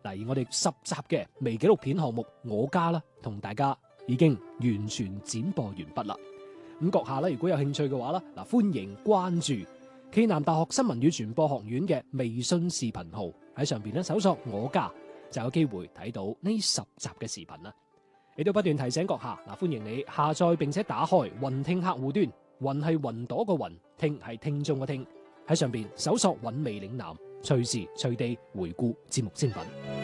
而我哋10集嘅微紀錄片項目《我家》啦，同大家已經完全剪播完畢啦。咁閣下咧，如果有興趣嘅話啦，歡迎關注暨南大學新聞與傳播學院嘅微信視頻號，喺上邊咧搜索《我家》，就有機會睇到呢10集嘅視頻啦。亦都不斷提醒閣下，歡迎你下載並且打開雲聽客戶端，雲係雲朵個雲，聽係聽眾個聽，喺上邊搜索韻味嶺南，隨時隨地回顧節目精品。